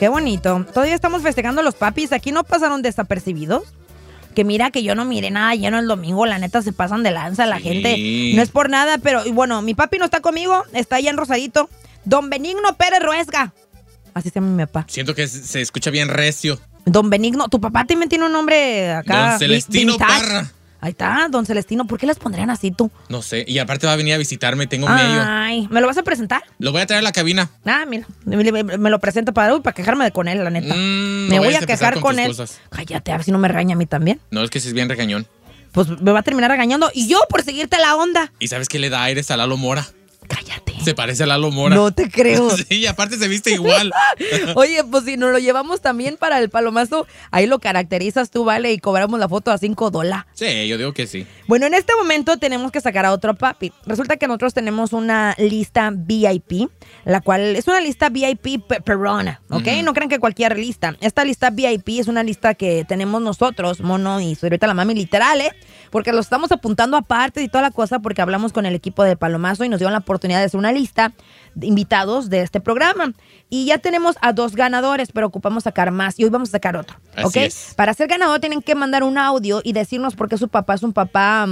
Qué bonito. Todavía estamos festejando a los papis. Aquí no pasaron desapercibidos. Que mira que yo no miré nada lleno el domingo. La neta se pasan de lanza la gente. No es por nada, pero bueno, mi papi no está conmigo. Está allá en Rosarito. Don Benigno Pérez Ruesga. Así se llama mi papá. Siento que se escucha bien recio. Don Benigno. Tu papá también tiene un nombre acá. Don Celestino vintage. Parra. Ahí está, Don Celestino. ¿Por qué les pondrían así tú? No sé. Y aparte va a venir a visitarme. Tengo medio. Ay, ¿me lo vas a presentar? Lo voy a traer a la cabina. Ah, mira. Me lo presento para quejarme con él, la neta. Me voy a quejar con él. Cosas. Cállate, a ver si no me regaña a mí también. No, es que es bien regañón. Pues me va a terminar regañando. Y yo por seguirte la onda. ¿Y sabes qué le da aires a Lalo Mora? Cállate. Se parece a Lalo Mora. No te creo. Sí, y aparte se viste igual. Oye, pues si nos lo llevamos también para el palomazo, ahí lo caracterizas tú, ¿vale? Y cobramos la foto a $5. Sí, yo digo que sí. Bueno, en este momento tenemos que sacar a otro papi. Resulta que nosotros tenemos una lista VIP, la cual es una lista VIP perrona, ¿ok? No crean que cualquier lista. Esta lista VIP es una lista que tenemos nosotros, Mono y ahorita la mami, literal, porque lo estamos apuntando aparte y toda la cosa porque hablamos con el equipo de Palomazo y nos dieron la oportunidad de hacer una lista de invitados de este programa. Y ya tenemos a 2 ganadores, pero ocupamos sacar más y hoy vamos a sacar otro, ¿ok? Así es. Para ser ganador tienen que mandar un audio y decirnos por qué su papá es un papá...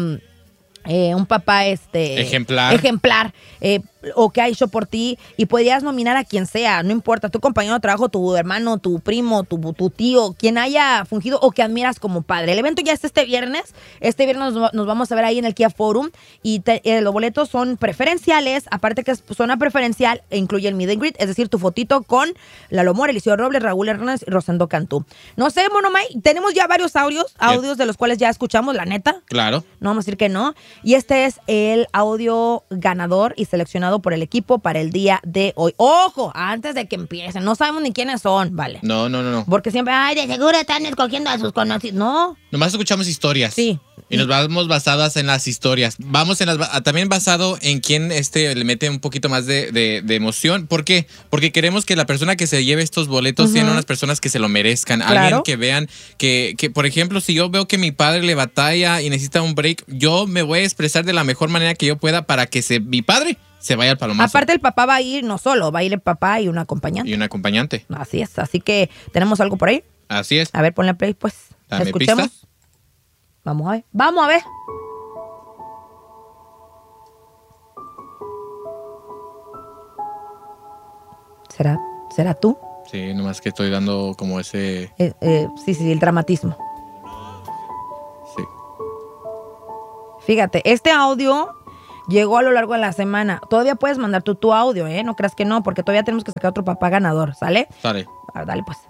ejemplar o que ha hecho por ti y podrías nominar a quien sea, no importa, tu compañero de trabajo, tu hermano, tu primo, tu tío, quien haya fungido o que admiras como padre. El evento ya es este viernes nos vamos a ver ahí en el Kia Forum y los boletos son preferenciales, aparte que es zona preferencial e incluye el meet and greet, es decir, tu fotito con Lalo Mora, Eliseo Robles, Raúl Hernández y Rosendo Cantú. No sé, Monomay, tenemos ya varios audios de los cuales ya escuchamos, la neta. Claro. No vamos a decir que no. Y este es el audio ganador y seleccionado por el equipo para el día de hoy. ¡Ojo! Antes de que empiecen. No sabemos ni quiénes son, ¿vale? No. Porque siempre, ay, de seguro están escogiendo a sus conocidos. No. Nomás escuchamos historias. Sí. Y nos vamos basadas en las historias. Vamos también basado en quién le mete un poquito más de emoción. ¿Por qué? Porque queremos que la persona que se lleve estos boletos sean unas personas que se lo merezcan. Claro. Alguien que vean que, por ejemplo, si yo veo que mi padre le batalla y necesita un break, yo me voy a expresar de la mejor manera que yo pueda para que mi padre se vaya al palomazo. Aparte el papá va a ir no solo, va a ir el papá y un acompañante. Y un acompañante. Así es. Así que, ¿tenemos algo por ahí? Así es. A ver, ponle play, pues. Dame Escuchemos. pista. Vamos a ver. Vamos a ver. ¿Será tú? Sí, nomás que estoy dando como ese... Sí, el dramatismo. Sí. Fíjate, este audio llegó a lo largo de la semana. Todavía puedes mandar tu audio, ¿eh? No creas que no, porque todavía tenemos que sacar otro papá ganador, ¿sale? Sale. A ver, dale, pues.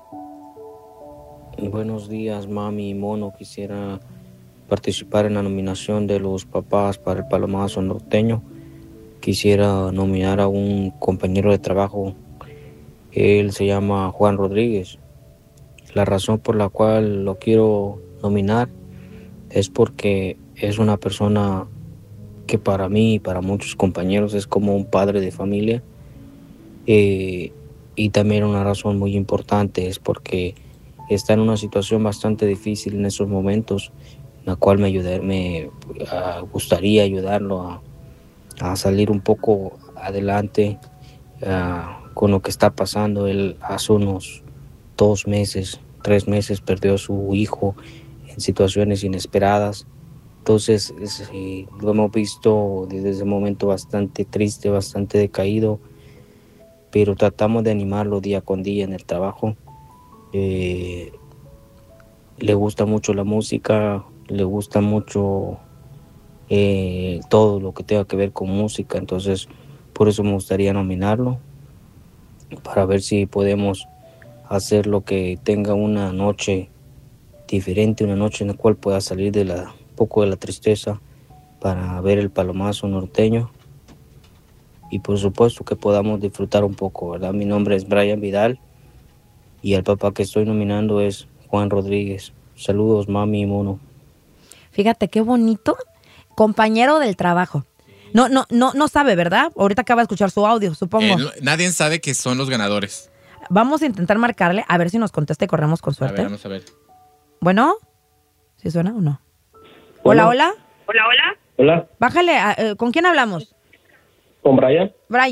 Buenos días, mami y mono. Quisiera participar en la nominación de los papás para el palomazo norteño. Quisiera nominar a un compañero de trabajo. Él se llama Juan Rodríguez. La razón por la cual lo quiero nominar es porque es una persona que para mí y para muchos compañeros es como un padre de familia. Y también una razón muy importante es porque está en una situación bastante difícil en esos momentos, en la cual me gustaría ayudarlo a salir un poco adelante con lo que está pasando. Él hace unos 2 meses, 3 meses perdió a su hijo en situaciones inesperadas. Entonces lo hemos visto desde ese momento bastante triste, bastante decaído, pero tratamos de animarlo día con día en el trabajo. Le gusta mucho la música, le gusta mucho todo lo que tenga que ver con música, entonces por eso me gustaría nominarlo, para ver si podemos hacer lo que tenga una noche diferente, una noche en la cual pueda salir un poco de la tristeza para ver el palomazo norteño y por supuesto que podamos disfrutar un poco, ¿verdad? Mi nombre es Brian Vidal y el papá que estoy nominando es Juan Rodríguez. Saludos, mami y mono. Fíjate qué bonito. Compañero del trabajo. No sabe, ¿verdad? Ahorita acaba de escuchar su audio, supongo. Nadie sabe que son los ganadores. Vamos a intentar marcarle, a ver si nos contesta y corremos con suerte. A ver, vamos a ver. ¿Bueno? ¿Sí suena o no? Bueno. Hola. Hola. Bájale, ¿con quién hablamos? ¿Con Brian? Brian.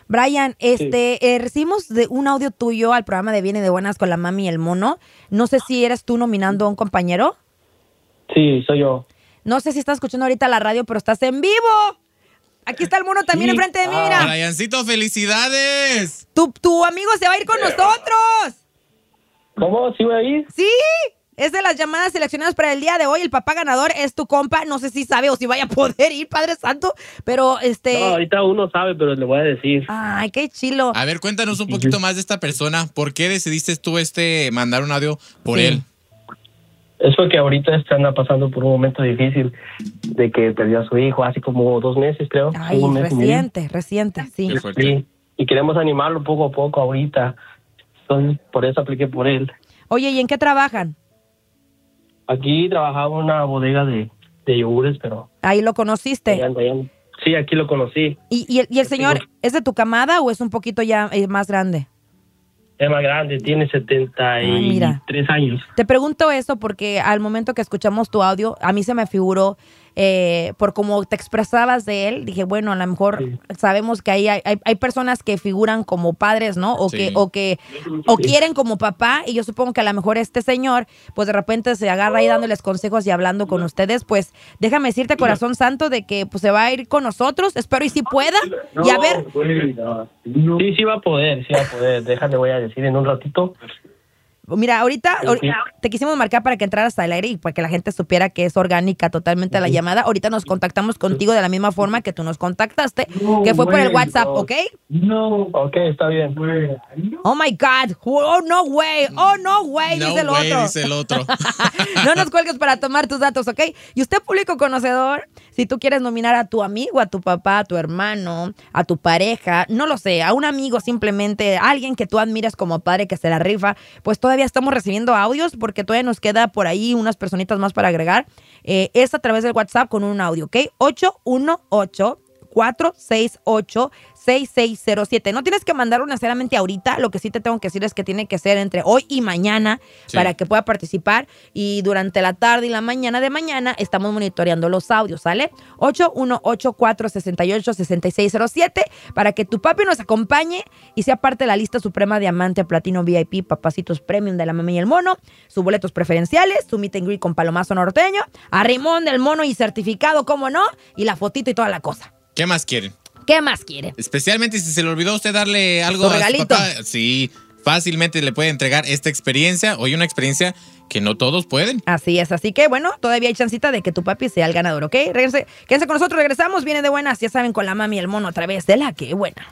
Brian, recibimos un audio tuyo al programa de Viene de Buenas con la Mami y el Mono. No sé si eres tú nominando a un compañero. Sí, soy yo. No sé si estás escuchando ahorita la radio, pero estás en vivo. Aquí está el Mono también enfrente de mí, mira. Briancito, ¡felicidades! Tu amigo se va a ir con nosotros. ¿Cómo? ¿Sí voy a ir? Sí, es de las llamadas seleccionadas para el día de hoy. El papá ganador es tu compa. No sé si sabe o si vaya a poder ir, Padre Santo, pero No, ahorita uno sabe, pero le voy a decir. Ay, qué chilo. A ver, cuéntanos un poquito más de esta persona. ¿Por qué decidiste tú mandar un audio por él? Es porque ahorita anda pasando por un momento difícil de que perdió a su hijo hace como 2 meses, creo. Ay, reciente, sí. Qué fuerte. Sí, y queremos animarlo poco a poco ahorita. Entonces, por eso apliqué por él. Oye, ¿y en qué trabajan? Aquí trabajaba en una bodega de yogures, pero... Ahí lo conociste. Sí, aquí lo conocí. ¿Y el señor es de tu camada o es un poquito ya más grande? Es más grande, tiene 73 años. Te pregunto eso porque al momento que escuchamos tu audio, a mí se me figuró, por cómo te expresabas de él, dije, bueno, a lo mejor sabemos que hay personas que figuran como padres, ¿no? O quieren como papá, y yo supongo que a lo mejor este señor, pues de repente se agarra ahí dándoles consejos y hablando con ustedes, pues déjame decirte, corazón santo, de que pues se va a ir con nosotros, espero y si pueda, y a ver. Sí va a poder, déjale, voy a decir en un ratito. Mira, ahorita te quisimos marcar para que entraras al aire y para que la gente supiera que es orgánica totalmente la llamada. Ahorita nos contactamos contigo de la misma forma que tú nos contactaste, que fue por el WhatsApp, ¿ok? No. Ok, está bien. Oh, my God. Oh, no way. Oh, no way, No dice el way, otro. dice el otro. No nos cuelgues para tomar tus datos, ¿ok? Y usted, público conocedor, si tú quieres nominar a tu amigo, a tu papá, a tu hermano, a tu pareja, no lo sé, a un amigo simplemente, a alguien que tú admiras como padre que se la rifa, pues todavía estamos recibiendo audios porque todavía nos queda por ahí unas personitas más para agregar. Es a través del WhatsApp con un audio, ¿ok? 818-468-6607. No tienes que mandarlo necesariamente ahorita. Lo que sí te tengo que decir es que tiene que ser entre hoy y mañana para que pueda participar. Y durante la tarde y la mañana de mañana estamos monitoreando los audios, ¿sale? 818-468-6607 para que tu papi nos acompañe y sea parte de la lista suprema Diamante, Platino, VIP, Papacitos Premium de la Mami y el Mono, sus boletos preferenciales, su meet and greet con Palomazo Norteño, a Rimón del Mono y certificado, ¿cómo no? Y la fotito y toda la cosa. ¿Qué más quieren? ¿Qué más quieren? Especialmente si se le olvidó a usted darle algo a su papá. Sí, fácilmente le puede entregar esta experiencia. Hoy una experiencia que no todos pueden. Así es, así que bueno, todavía hay chancita de que tu papi sea el ganador, ¿ok? Quédense con nosotros, regresamos, viene de buenas, ya saben, con la Mami y el Mono a través de La Que Buena.